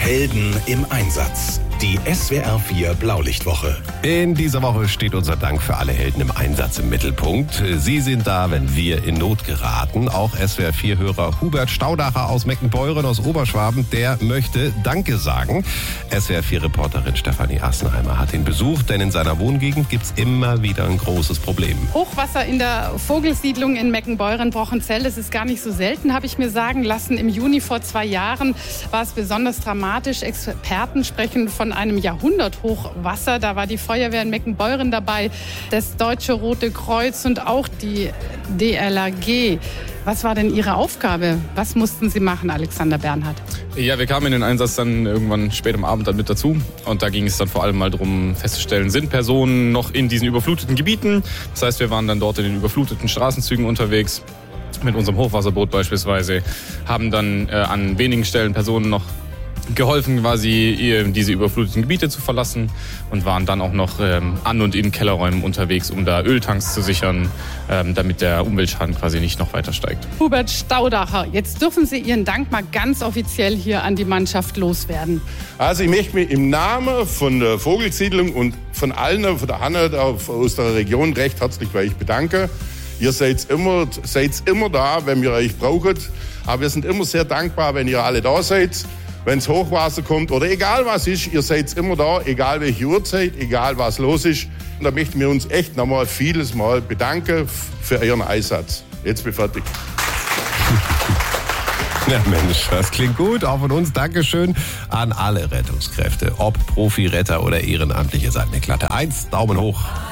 Helden im Einsatz. Die SWR 4 Blaulichtwoche. In dieser Woche steht unser Dank für alle Helden im Einsatz im Mittelpunkt. Sie sind da, wenn wir in Not geraten. Auch SWR 4-Hörer Hubert Staudacher aus Meckenbeuren aus Oberschwaben, der möchte Danke sagen. SWR 4-Reporterin Stefanie Assenheimer hat ihn besucht, denn in seiner Wohngegend gibt's immer wieder ein großes Problem. Hochwasser in der Vogelsiedlung in Meckenbeuren-Brochenzell, das ist gar nicht so selten, habe ich mir sagen lassen. Im Juni vor 2 Jahren war es besonders dramatisch. Experten sprechen von einem Jahrhunderthochwasser. Da war die Feuerwehr in Meckenbeuren dabei, das Deutsche Rote Kreuz und auch die DLRG. Was war denn Ihre Aufgabe? Was mussten Sie machen, Alexander Bernhard? Ja, wir kamen in den Einsatz dann irgendwann spät am Abend dann mit dazu. Und da ging es dann vor allem mal darum festzustellen, sind Personen noch in diesen überfluteten Gebieten? Das heißt, wir waren dann dort in den überfluteten Straßenzügen unterwegs, mit unserem Hochwasserboot beispielsweise, haben dann an wenigen Stellen Personen noch geholfen, quasi diese überfluteten Gebiete zu verlassen und waren dann auch noch an und in Kellerräumen unterwegs, um da Öltanks zu sichern, damit der Umweltschaden quasi nicht noch weiter steigt. Hubert Staudacher, jetzt dürfen Sie Ihren Dank mal ganz offiziell hier an die Mannschaft loswerden. Also ich möchte mich im Namen von der Vogelsiedlung und von allen, von der Hanne aus der Region recht herzlich bei euch bedanken. Ihr seid immer da, wenn wir euch brauchen. Aber wir sind immer sehr dankbar, wenn ihr alle da seid. Wenn es Hochwasser kommt oder egal was ist, ihr seid immer da, egal welche Uhrzeit, egal was los ist. Und da möchten wir uns echt nochmal vieles Mal bedanken für euren Einsatz. Jetzt bin ich fertig. Ja Mensch, das klingt gut. Auch von uns Dankeschön an alle Rettungskräfte. Ob Profi, Retter oder Ehrenamtliche, seid eine glatte 1. Daumen hoch.